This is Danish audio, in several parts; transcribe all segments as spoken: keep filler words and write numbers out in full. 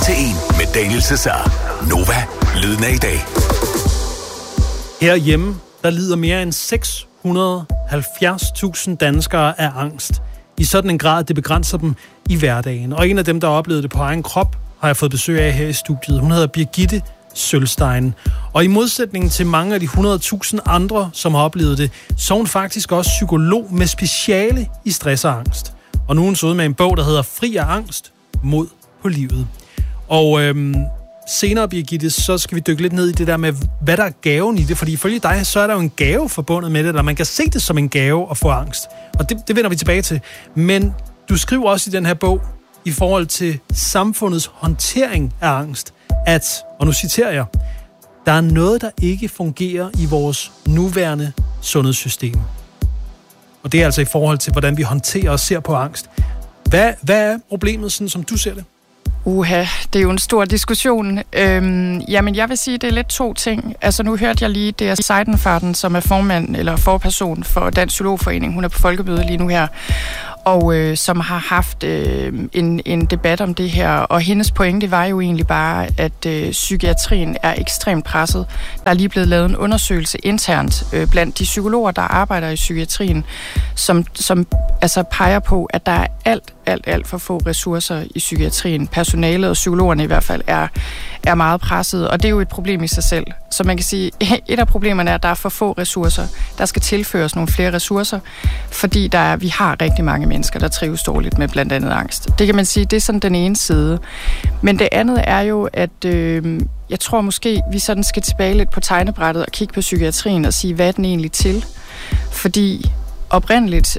til en med Daniel Cesar. Nova, lyden af i dag. Herhjemme, der lider mere end seks hundrede og halvfjerds tusind danskere af angst. I sådan en grad, det begrænser dem i hverdagen. Og en af dem, der har oplevet det på egen krop, har jeg fået besøg af her i studiet. Hun hedder Birgitte Sølstein. Og i modsætning til mange af de hundrede tusind andre, som har oplevet det, så er hun faktisk også psykolog med speciale i stress og angst. Og nu er hun så ude med en bog, der hedder Fri af angst, mod på livet. Og øhm, senere, Birgitte, så skal vi dykke lidt ned i det der med, hvad der er gaven i det. Fordi ifølge dig, så er der jo en gave forbundet med det, eller man kan se det som en gave at få angst. Og det, det vender vi tilbage til. Men du skriver også i den her bog, i forhold til samfundets håndtering af angst, at, og nu citerer jeg, der er noget, der ikke fungerer i vores nuværende sundhedssystem. Og det er altså i forhold til, hvordan vi håndterer og ser på angst. Hvad, hvad er problemet, sådan som du ser det? Uha, det er jo en stor diskussion. Øhm, jamen, jeg vil sige, det er lidt to ting. Altså, nu hørte jeg lige, det er Seidenfarten, som er formand eller forperson for Dansk Psykologforening. Hun er på folkemøde lige nu her. Og øh, som har haft øh, en, en debat om det her. Og hendes pointe var jo egentlig bare, at øh, psykiatrien er ekstremt presset. Der er lige blevet lavet en undersøgelse internt øh, blandt de psykologer, der arbejder i psykiatrien, som, som altså peger på, at der er alt, alt, alt for få ressourcer i psykiatrien. Personalet og psykologerne i hvert fald er, er meget presset, og det er jo et problem i sig selv. Så man kan sige, et af problemerne er, at der er for få ressourcer. Der skal tilføres nogle flere ressourcer, fordi der er, vi har rigtig mange mennesker, der trives dårligt med blandt andet angst. Det kan man sige, det er sådan den ene side. Men det andet er jo, at øh, jeg tror måske, vi sådan skal tilbage lidt på tegnebrættet og kigge på psykiatrien og sige, hvad er den egentlig til? Fordi oprindeligt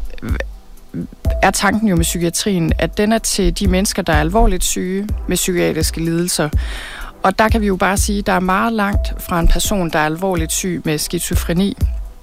er tanken jo med psykiatrien, at den er til de mennesker, der er alvorligt syge med psykiatriske lidelser. Og der kan vi jo bare sige, at der er meget langt fra en person, der er alvorligt syg med skizofreni,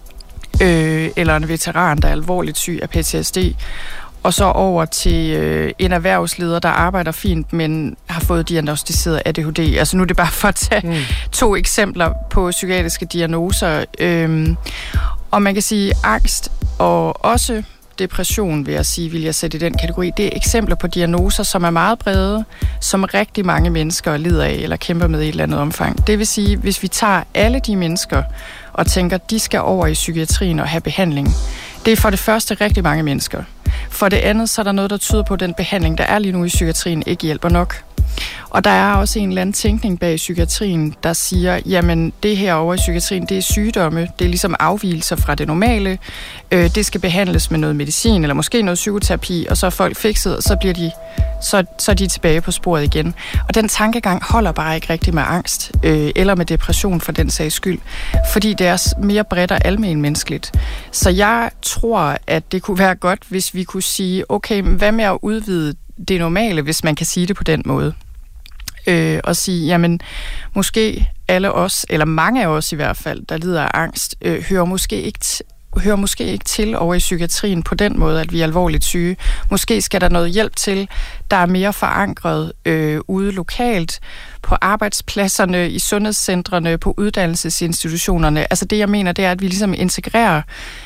øh, eller en veteran, der er alvorligt syg af P T S D, og så over til øh, en erhvervsleder, der arbejder fint, men har fået diagnosticeret A D H D. Altså nu er det bare for at tage mm. to eksempler på psykiatriske diagnoser. Øh, og man kan sige, angst og også depression, vil jeg sige, vil jeg sætte i den kategori. Det er eksempler på diagnoser, som er meget brede, som rigtig mange mennesker lider af eller kæmper med i et eller andet omfang. Det vil sige, hvis vi tager alle de mennesker og tænker, de skal over i psykiatrien og have behandling, det er for det første rigtig mange mennesker. For det andet, så er der noget, der tyder på, at den behandling, der er lige nu i psykiatrien, ikke hjælper nok. Og der er også en eller anden tænkning bag psykiatrien, der siger, jamen det her over i psykiatrien, det er sygdomme, det er ligesom afvigelser fra det normale, øh, det skal behandles med noget medicin, eller måske noget psykoterapi, og så er folk fikset, og så bliver de, så, så er de tilbage på sporet igen. Og den tankegang holder bare ikke rigtig med angst, øh, eller med depression for den sags skyld, fordi det er mere bredt og almenmenneskeligt. Så jeg tror, at det kunne være godt, hvis vi kunne sige, okay, men hvad med at udvide det normale, hvis man kan sige det på den måde. Øh, og sige, jamen, måske alle os, eller mange af os i hvert fald, der lider af angst, øh, hører måske ikke t- hører måske ikke til over i psykiatrien på den måde, at vi er alvorligt syge. Måske skal der noget hjælp til, der er mere forankret øh, ude lokalt, på arbejdspladserne, i sundhedscentrene, på uddannelsesinstitutionerne. Altså det, jeg mener, det er, at vi ligesom integrerer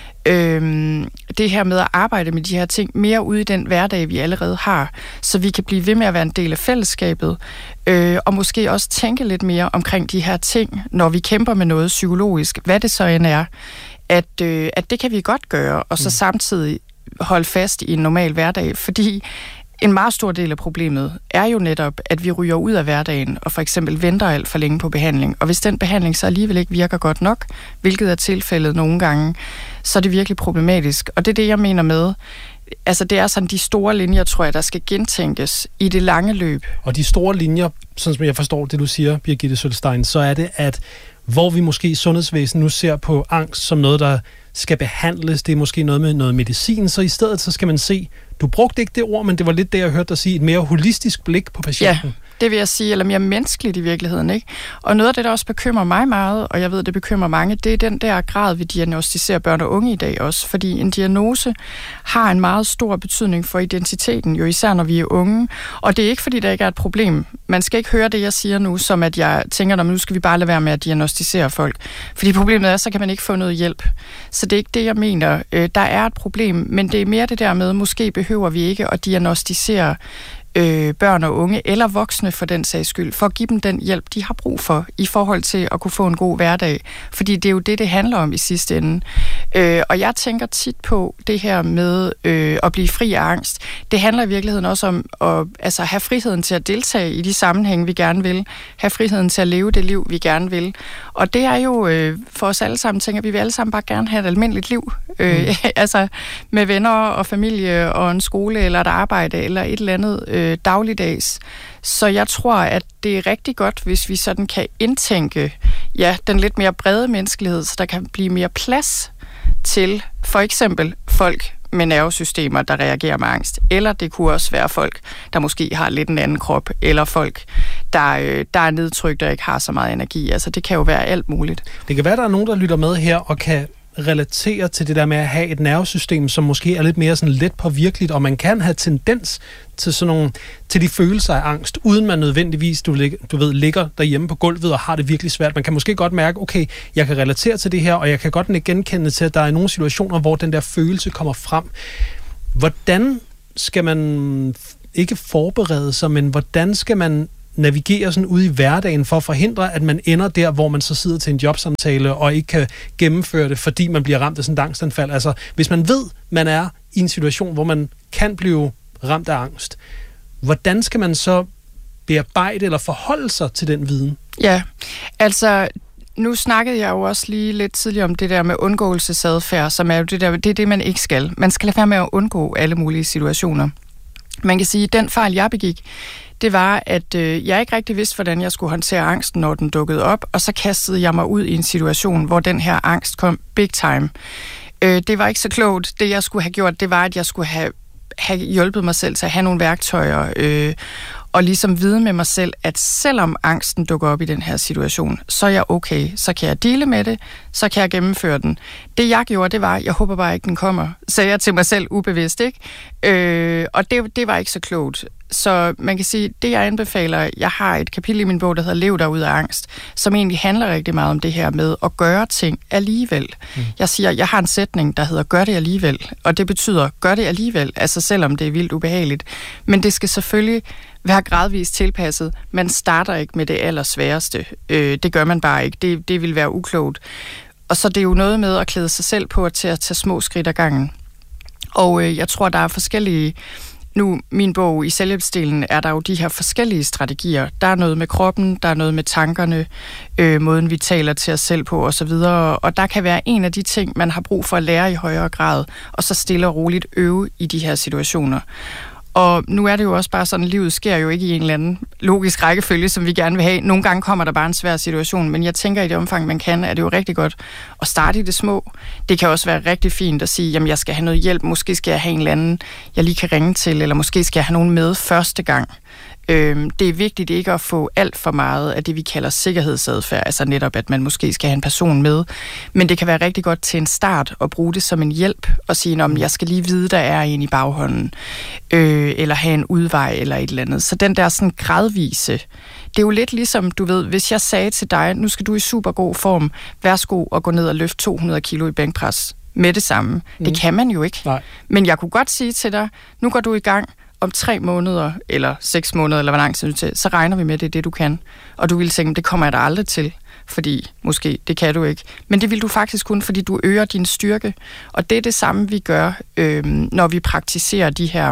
Øhm, det her med at arbejde med de her ting mere ude i den hverdag, vi allerede har, så vi kan blive ved med at være en del af fællesskabet, øh, og måske også tænke lidt mere omkring de her ting, når vi kæmper med noget psykologisk, hvad det så end er, at, øh, at det kan vi godt gøre, og så mm. samtidig holde fast i en normal hverdag, fordi en meget stor del af problemet er jo netop, at vi ryger ud af hverdagen og for eksempel venter alt for længe på behandling. Og hvis den behandling så alligevel ikke virker godt nok, hvilket er tilfældet nogle gange, så er det virkelig problematisk. Og det er det, jeg mener med, altså det er sådan de store linjer, tror jeg, der skal gentænkes i det lange løb. Og de store linjer, sådan som jeg forstår det, du siger, Birgitte Sølstein, så er det, at hvor vi måske i sundhedsvæsenet nu ser på angst som noget, der skal behandles, det er måske noget med noget medicin, så i stedet så skal man se, du brugte ikke det ord, men det var lidt det, jeg hørte dig sige, et mere holistisk blik på patienten. Ja, det vil jeg sige, eller mere menneskeligt i virkeligheden, ikke? Og noget af det, der også bekymrer mig meget, og jeg ved, det bekymrer mange, det er den der grad, vi diagnostiserer børn og unge i dag også, fordi en diagnose har en meget stor betydning for identiteten, jo især når vi er unge, og det er ikke, fordi der ikke er et problem. Man skal ikke høre det, jeg siger nu, som at jeg tænker, nu skal vi bare lade være med at diagnostisere folk, fordi problemet er, så kan man ikke få noget hjælp. Så det er ikke det, jeg mener. Der er et problem, men det er mere det der med, måske behøver vi ikke at diagnostisere øh, børn og unge, eller voksne for den sags skyld, for at give dem den hjælp, de har brug for, i forhold til at kunne få en god hverdag. Fordi det er jo det, det handler om i sidste ende. Øh, og jeg tænker tit på det her med øh, at blive fri af angst. Det handler i virkeligheden også om at altså, have friheden til at deltage i de sammenhænge, vi gerne vil. Have friheden til at leve det liv, vi gerne vil. Og det er jo øh, for os alle sammen, tænker vi, vil alle sammen bare gerne have et almindeligt liv. Øh, mm. altså med venner og familie og en skole eller et arbejde eller et eller andet øh, dagligdags. Så jeg tror, at det er rigtig godt, hvis vi sådan kan indtænke ja, den lidt mere brede menneskelighed, så der kan blive mere plads til for eksempel folk med nervesystemer, der reagerer med angst. Eller det kunne også være folk, der måske har lidt en anden krop, eller folk, der, øh, der er nedtrykt og ikke har så meget energi. Altså det kan jo være alt muligt. Det kan være, der er nogen, der lytter med her og kan relatere til det der med at have et nervesystem, som måske er lidt mere sådan let påvirkeligt, og man kan have tendens til sådan nogle, til de følelser af angst, uden man nødvendigvis, du, du ved, ligger derhjemme på gulvet og har det virkelig svært. Man kan måske godt mærke, okay, jeg kan relatere til det her, og jeg kan godt genkende til, at der er nogle situationer, hvor den der følelse kommer frem. Hvordan skal man ikke forberede sig, men hvordan skal man navigere sådan ud i hverdagen for at forhindre, at man ender der, hvor man så sidder til en jobsamtale og ikke kan gennemføre det, fordi man bliver ramt af sådan et angstanfald. Altså, hvis man ved, man er i en situation, hvor man kan blive ramt af angst, hvordan skal man så bearbejde eller forholde sig til den viden? Ja, altså nu snakkede jeg jo også lige lidt tidligere om det der med undgåelsesadfærd, som er jo det der, det er det, man ikke skal. Man skal lade være med at undgå alle mulige situationer. Man kan sige, at den fejl, jeg begik, det var, at øh, jeg ikke rigtig vidste, hvordan jeg skulle håndtere angsten, når den dukkede op, og så kastede jeg mig ud i en situation, hvor den her angst kom big time. Øh, det var ikke så klogt. Det, jeg skulle have gjort, det var, at jeg skulle have, have hjulpet mig selv til at have nogle værktøjer, øh, og ligesom vide med mig selv, at selvom angsten dukker op i den her situation, så er jeg okay, så kan jeg dele med det, så kan jeg gennemføre den. Det jeg gjorde, det var, jeg håber bare ikke, den kommer, sagde jeg til mig selv ubevidst, ikke? Øh, og det, det var ikke så klogt. Så man kan sige, det jeg anbefaler, jeg har et kapitel i min bog, der hedder Lev dig ud af angst, som egentlig handler rigtig meget om det her med at gøre ting alligevel. Mm. Jeg siger, jeg har en sætning, der hedder gør det alligevel, og det betyder gør det alligevel, altså selvom det er vildt ubehageligt. Men det skal selvfølgelig være gradvist tilpasset. Man starter ikke med det allersværeste. Øh, det gør man bare ikke. Det, det vil være uklogt. Og så det er jo noget med at klæde sig selv på til at tage små skridt ad gangen. Og øh, jeg tror, der er forskellige. Nu, min bog i selvhjælpsdelen, er der jo de her forskellige strategier. Der er noget med kroppen, der er noget med tankerne, øh, måden vi taler til os selv på osv. Og der kan være en af de ting, man har brug for at lære i højere grad, og så stille og roligt øve i de her situationer. Og nu er det jo også bare sådan, at livet sker jo ikke i en eller anden logisk rækkefølge, som vi gerne vil have. Nogle gange kommer der bare en svær situation, men jeg tænker, i det omfang, man kan, er det jo rigtig godt at starte i det små. Det kan også være rigtig fint at sige, jamen jeg skal have noget hjælp, måske skal jeg have en eller anden, jeg lige kan ringe til, eller måske skal jeg have nogen med første gang. Øhm, det er vigtigt ikke at få alt for meget af det, vi kalder sikkerhedsadfærd, altså netop, at man måske skal have en person med. Men det kan være rigtig godt til en start at bruge det som en hjælp og sige, om jeg skal lige vide, der er en i baghånden, øh, eller have en udvej eller et eller andet. Så den der sådan gradvise, det er jo lidt ligesom, du ved, hvis jeg sagde til dig, nu skal du i super god form, værsgo og gå ned og løfte to hundrede kilo i bænkpres med det samme. Mm. Det kan man jo ikke. Nej. Men jeg kunne godt sige til dig, nu går du i gang, om tre måneder, eller seks måneder, eller hvor lang tid du til, så regner vi med, det er det, du kan. Og du vil tænke, det kommer jeg da aldrig til, fordi måske, det kan du ikke. Men det vil du faktisk kun, fordi du øger din styrke. Og det er det samme, vi gør, øh, når vi praktiserer de her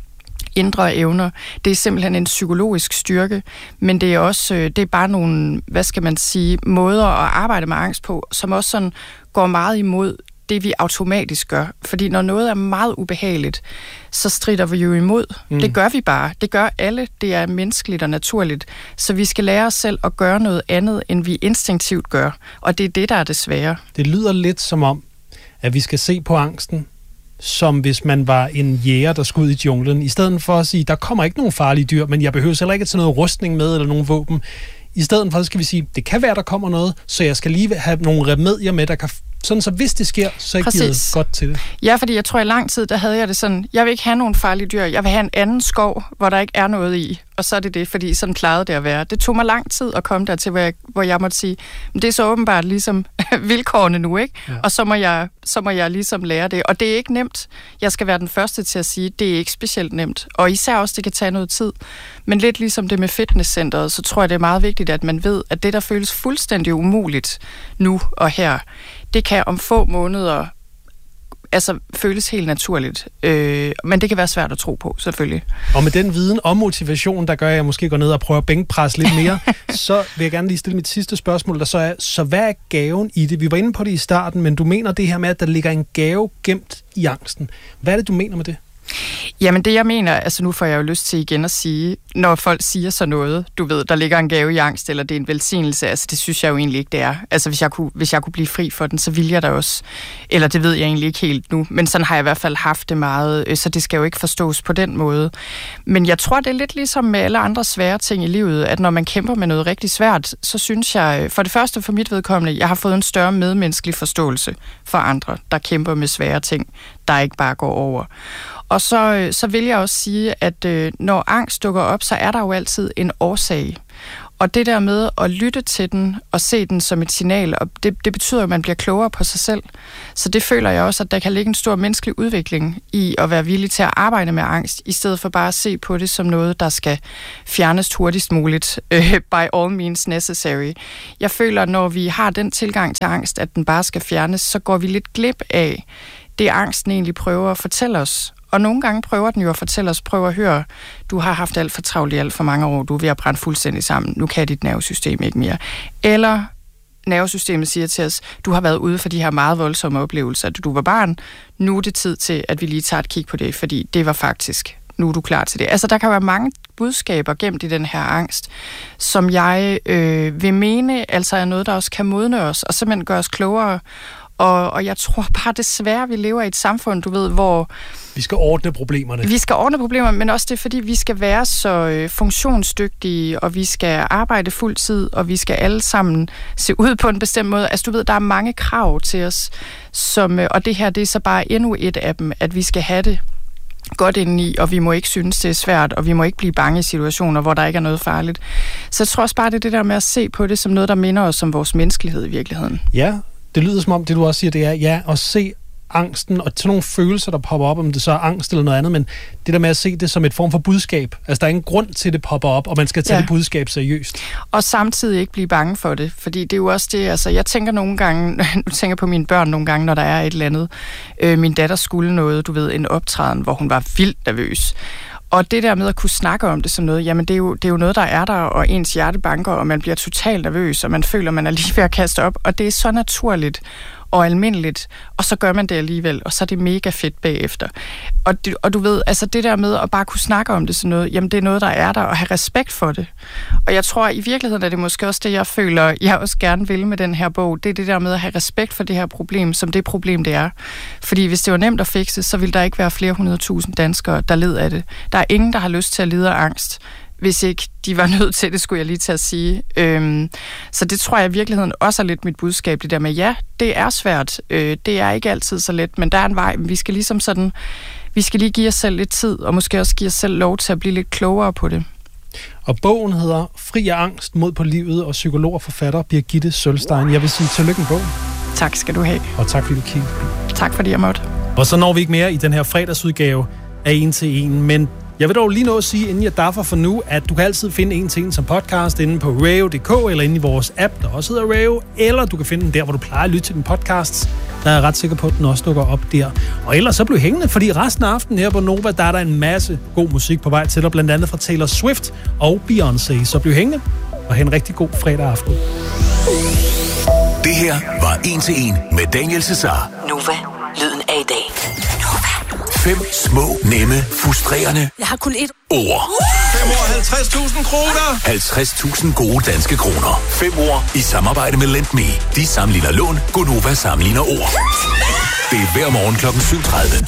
indre evner. Det er simpelthen en psykologisk styrke, men det er også, det er bare nogle, hvad skal man sige, måder at arbejde med angst på, som også sådan går meget imod det, vi automatisk gør. Fordi når noget er meget ubehageligt, så strider vi jo imod. Mm. Det gør vi bare. Det gør alle. Det er menneskeligt og naturligt. Så vi skal lære os selv at gøre noget andet, end vi instinktivt gør. Og det er det, der er det svære. Det lyder lidt som om, at vi skal se på angsten, som hvis man var en jæger, der skulle ud i junglen. I stedet for at sige, der kommer ikke nogen farlige dyr, men jeg behøver heller ikke at tage noget rustning med, eller nogen våben. I stedet for, skal vi sige, det kan være, der kommer noget, så jeg skal lige have nogle remedier med, der kan, sådan så hvis det sker, så er jeg givet godt til det. Ja, fordi jeg tror, i lang tid, der havde jeg det sådan, jeg vil ikke have nogen farlige dyr, jeg vil have en anden skov, hvor der ikke er noget i, og så er det det, fordi sådan plejede det at være. Det tog mig lang tid at komme dertil, hvor jeg, hvor jeg måtte sige, men det er så åbenbart ligesom vilkårene nu, ikke? Ja. Og så må, jeg, så må jeg ligesom lære det. Og det er ikke nemt. Jeg skal være den første til at sige, det er ikke specielt nemt. Og især også, det kan tage noget tid. Men lidt ligesom det med fitnesscenteret, så tror jeg, det er meget vigtigt, at man ved, at det, der føles fuldstændig umuligt nu og her, det kan om få måneder altså føles helt naturligt. Øh, men det kan være svært at tro på, selvfølgelig. Og med den viden og motivation, der gør, at jeg måske går ned og prøver at bænkpresse lidt mere, så vil jeg gerne lige stille mit sidste spørgsmål, der så er, så hvad er gaven i det? Vi var inde på det i starten, men du mener det her med, at der ligger en gave gemt i angsten. Hvad er det, du mener med det? Jamen det jeg mener, altså nu får jeg jo lyst til igen at sige, når folk siger så noget, du ved, der ligger en gave i angst, eller det er en velsignelse, altså det synes jeg jo egentlig ikke, det er. Altså hvis jeg kunne, hvis jeg kunne blive fri for den, så ville jeg da også. Eller det ved jeg egentlig ikke helt nu, men sådan har jeg i hvert fald haft det meget, så det skal jo ikke forstås på den måde. Men jeg tror, det er lidt ligesom med alle andre svære ting i livet, at når man kæmper med noget rigtig svært, så synes jeg, for det første for mit vedkommende, jeg har fået en større medmenneskelig forståelse for andre, der kæmper med svære ting, der ikke bare går over. Og så, så vil jeg også sige, at øh, når angst dukker op, så er der jo altid en årsag. Og det der med at lytte til den og se den som et signal, og det, det betyder, at man bliver klogere på sig selv. Så det føler jeg også, at der kan ligge en stor menneskelig udvikling i at være villig til at arbejde med angst, i stedet for bare at se på det som noget, der skal fjernes hurtigst muligt, øh, by all means necessary. Jeg føler, at når vi har den tilgang til angst, at den bare skal fjernes, så går vi lidt glip af det, angsten egentlig prøver at fortælle os. Og nogle gange prøver den jo at fortælle os, prøv at høre, du har haft alt for travlt i alt for mange år, du er ved at brænde fuldstændig sammen, nu kan dit nervesystem ikke mere. Eller nervesystemet siger til os, du har været ude for de her meget voldsomme oplevelser, du var barn, nu er det tid til, at vi lige tager et kig på det, fordi det var faktisk, nu er du klar til det. Altså der kan være mange budskaber gemt i den her angst, som jeg øh, vil mene, altså er noget, der også kan modne os, og simpelthen gøre os klogere. Og, og jeg tror bare desværre, vi lever i et samfund, du ved, hvor vi skal ordne problemerne. Vi skal ordne problemerne, men også det, fordi vi skal være så øh, funktionsdygtige, og vi skal arbejde fuld tid, og vi skal alle sammen se ud på en bestemt måde. Altså du ved, der er mange krav til os, som, øh, og det her, det er så bare endnu et af dem, at vi skal have det godt indeni, og vi må ikke synes, det er svært, og vi må ikke blive bange i situationer, hvor der ikke er noget farligt. Så jeg tror også bare, det er det der med at se på det som noget, der minder os om vores menneskelighed i virkeligheden. Ja, det lyder som om, det du også siger, det er ja, at se angsten og sådan nogle følelser, der popper op, om det så er angst eller noget andet, men det der med at se det som et form for budskab. Altså, der er ingen grund til, at det popper op, og man skal tage ja. det budskab seriøst. Og samtidig ikke blive bange for det, fordi det er jo også det, altså, jeg tænker nogle gange, nu tænker på mine børn nogle gange, når der er et eller andet. Øh, min datter skulle noget, du ved, en optræden, hvor hun var vildt nervøs. Og det der med at kunne snakke om det som noget, jamen det er, jo, det er jo noget, der er der, og ens hjerte banker, og man bliver totalt nervøs, og man føler, man er lige ved at kaste op, og det er så naturligt og almindeligt, og så gør man det alligevel, og så er det mega fedt bagefter. Og, det, og du ved, altså det der med at bare kunne snakke om det sådan noget, jamen det er noget, der er der, og have respekt for det. Og jeg tror, i virkeligheden er det måske også det, jeg føler, jeg også gerne vil med den her bog, det er det der med at have respekt for det her problem, som det problem, det er. Fordi hvis det var nemt at fikse, så ville der ikke være flere hundrede tusind danskere, der led af det. Der er ingen, der har lyst til at lide af angst, hvis ikke de var nødt til det, skulle jeg lige til at sige. Øhm, så det tror jeg i virkeligheden også er lidt mit budskab, det der med, ja, det er svært, øh, det er ikke altid så let, men der er en vej, men vi skal ligesom sådan, vi skal lige give os selv lidt tid, og måske også give os selv lov til at blive lidt klogere på det. Og bogen hedder Fri af angst, mod på livet, og psykolog og forfatter Birgitte Sølstein. Jeg vil sige tillykke med bogen. Tak skal du have. Og tak fordi du kiggede. Tak fordi jeg måtte. Og så når vi ikke mere i den her fredagsudgave af En til En, men jeg vil dog lige nå at sige, inden jeg daffer for nu, at du kan altid finde En til En som podcast inde på radio punktum d k eller inde i vores app, der også hedder Radio, eller du kan finde den der, hvor du plejer at lytte til din podcasts. Der er jeg ret sikker på, at den også dukker op der. Og ellers så bliv hængende, fordi resten af aftenen her på Nova, der er der en masse god musik på vej til dig, blandt andet fra Taylor Swift og Beyoncé. Så bliv hængende og have en rigtig god fredag aften. Det her var En til En med Daniel Cesar. Nova, lyden af i dag. Fem små, nemme, frustrerende Jeg har kun ét ord. Fem år, halvtreds tusind kroner. halvtreds tusind gode danske kroner. Fem ord i samarbejde med LendMe. De sammenligner lån, Gonova sammenligner ord. Det er hver morgen klokken syv tredive.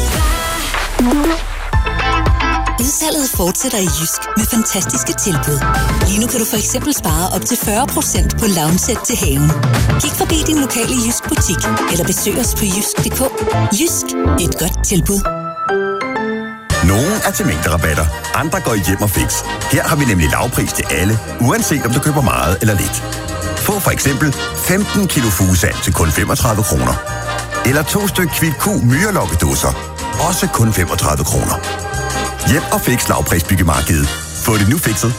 Udsalget fortsætter i Jysk med fantastiske tilbud. Lige nu kan du for eksempel spare op til fyrre procent på lounge-sæt til haven. Kig forbi din lokale Jysk butik eller besøg os på jysk punktum d k. Jysk, et godt tilbud. Nogle er til mængderabatter, andre går i hjem og fix. Her har vi nemlig lavpris til alle, uanset om du køber meget eller lidt. Få for eksempel femten kilo fugesand til kun femogtredive kroner. Eller to stykker Kvick Q myrelokkedåser. Også kun femogtredive kroner. Hjem og Fix lavprisbyggemarkedet. Få det nu fikset.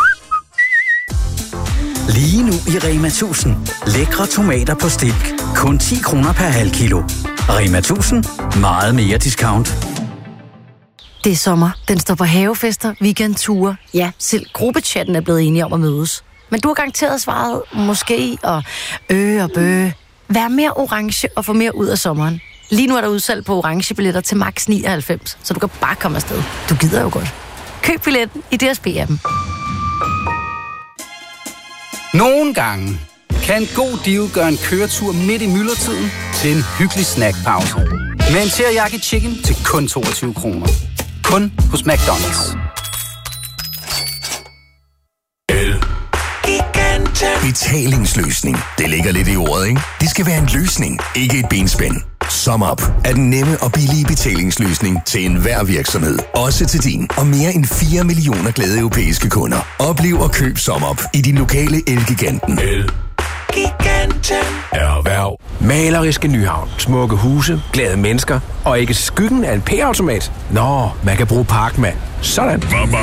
Lige nu i Rema tusind. Lækre tomater på stilk. Kun ti kroner per halv kilo. Rema tusind. Meget mere discount. Det er sommer. Den står på havefester, weekendture. Ja, selv gruppechatten er blevet enige om at mødes. Men du har garanteret svaret måske og øh og bøh. Vær mere orange og få mere ud af sommeren. Lige nu er der udsalg på orange billetter til max nioghalvfems, så du kan bare komme afsted. Du gider jo godt. Køb billetten i D S B-appen. Nogle gange kan en god deal gøre en køretur midt i myldretiden til en hyggelig snackpause. Med en teriyaki chicken til kun toogtyve kroner. Kun hos McDonald's. Betalingsløsning. Det ligger lidt i ordet, ikke? Det skal være en løsning, ikke et benspænd. SumUp er den nemme og billige betalingsløsning til enhver virksomhed. Også til din og mere end fire millioner glade europæiske kunder. Oplev og køb SumUp i din lokale Elgiganten. Elgiganten. Erhverv. Maleriske Nyhavn. Smukke huse, glade mennesker og ikke skyggen af en P-automat. Nå, man kan bruge Parkman. Sådan.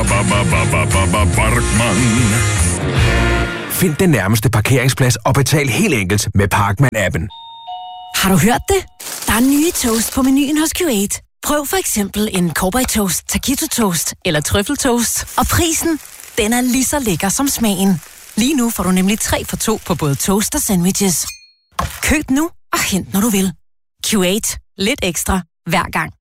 Find den nærmeste parkeringsplads og betal helt enkelt med Parkman-appen. Har du hørt det? Der er nye toast på menuen hos Q otte. Prøv for eksempel en Cowboy Toast, Taquito Toast eller Trøffeltoast. Og prisen, den er lige så lækker som smagen. Lige nu får du nemlig tre for to på både toast og sandwiches. Køb nu og hent, når du vil. Q otte. Lidt ekstra hver gang.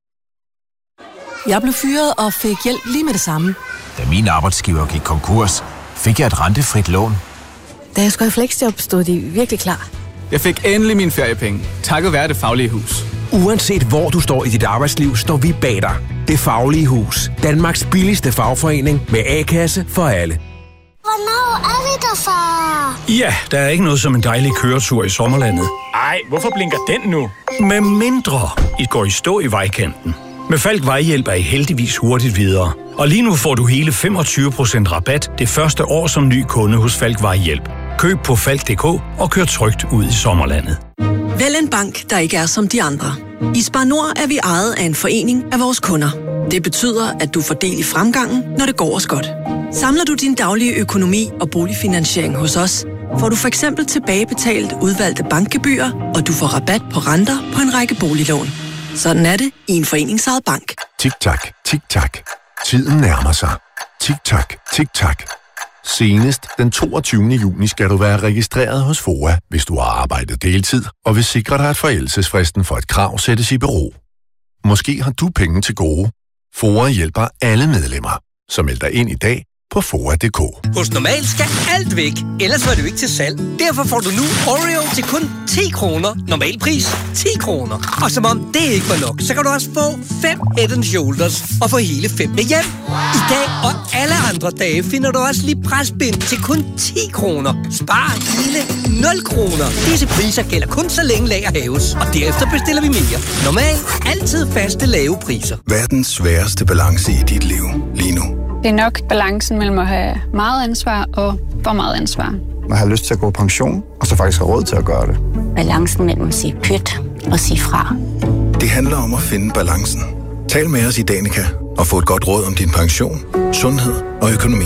Jeg blev fyret og fik hjælp lige med det samme. Da min arbejdsgiver gik konkurs, fik jeg et rentefrit lån. Da jeg skulle i fleksjob, stod de virkelig klar. Jeg fik endelig mine feriepenge, takket være Det Faglige Hus. Uanset hvor du står i dit arbejdsliv, står vi bag dig. Det Faglige Hus. Danmarks billigste fagforening med A-kasse for alle. Hvornår er vi der, far? Ja, der er ikke noget som en dejlig køretur i sommerlandet. Ej, hvorfor blinker den nu? Med mindre I går i stå i vejkanten. Med Falk Vejhjælp er I heldigvis hurtigt videre. Og lige nu får du hele femogtyve procent rabat det første år som ny kunde hos Falk Vejhjælp. Køb på falk punktum d k og kør trygt ud i sommerlandet. Vælg en bank, der ikke er som de andre. I Spar Nord er vi ejet af en forening af vores kunder. Det betyder, at du får del i fremgangen, når det går os godt. Samler du din daglige økonomi og boligfinansiering hos os, får du for eksempel tilbagebetalt udvalgte bankgebyrer, og du får rabat på renter på en række boliglån. Sådan er det i en foreningsejet bank. Tik-tak, tik-tak. Tiden nærmer sig. Tik-tak, tik-tak. Senest den toogtyvende juni skal du være registreret hos F O A, hvis du har arbejdet deltid, og vil sikre dig, at forældelsesfristen for et krav sættes i bero. Måske har du penge til gode. F O A hjælper alle medlemmer. Så meld dig ind i dag på foa punktum d k. Hos Normal skal alt væk, ellers var det jo ikke til salg. Derfor får du nu Oreo til kun ti kroner. Normalpris ti kroner. Og som om det ikke var nok, så kan du også få fem Head and Shoulders og få hele fem med hjem. I dag og alle andre dage finder du også lige presbind til kun ti kroner. Spar hele nul kroner. Disse priser gælder kun så længe lager haves, og derefter bestiller vi mere. Normal. Altid faste lave priser. Verdens sværeste balance i dit liv lige nu. Det er nok balancen mellem at have meget ansvar og for meget ansvar. Man har lyst til at gå på pension, og så faktisk har råd til at gøre det. Balancen mellem at sige pyt og sige fra. Det handler om at finde balancen. Tal med os i Danica og få et godt råd om din pension, sundhed og økonomi.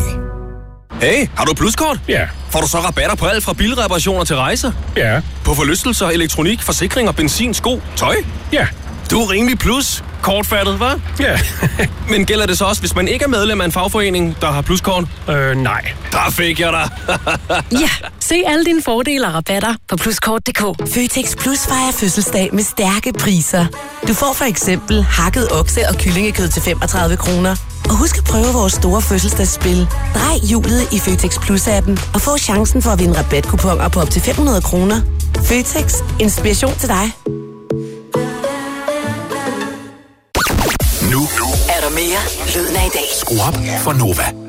Hey, har du pluskort? Ja. Får du så rabatter på alt fra bilreparationer til rejser? Ja. På forlystelser, elektronik, forsikring og benzin, sko, tøj? Ja. Du er rimelig plus. Kortfattet, hva'? Ja. Men gælder det så også, hvis man ikke er medlem af en fagforening, der har pluskort? Øh, nej. Der fik jeg dig. Ja, se alle dine fordele og rabatter på pluskort punktum d k. Føtex Plus fejrer fødselsdag med stærke priser. Du får for eksempel hakket okse- og kyllingekød til femogtredive kroner. Og husk at prøve vores store fødselsdagsspil. Drej hjulet i Føtex Plus-appen og få chancen for at vinde rabatkuponer på op til fem hundrede kroner. Føtex. Inspiration til dig. Nu er der mere Lyden af i dag. Skru op for Nova.